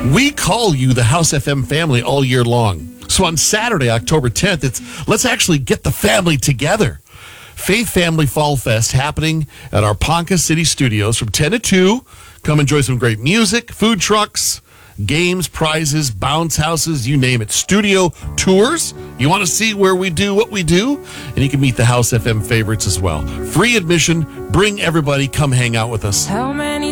We call you the House FM family all year long. So on Saturday, October 10th, let's actually get the family together. Faith Family Fall Fest happening at our Ponca City Studios from 10 to 2. Come enjoy some great music, food trucks, games, prizes, bounce houses, you name it. Studio tours. You want to see where we do what we do? And you can meet the House FM favorites as well. Free admission. Bring everybody. Come hang out with us. How many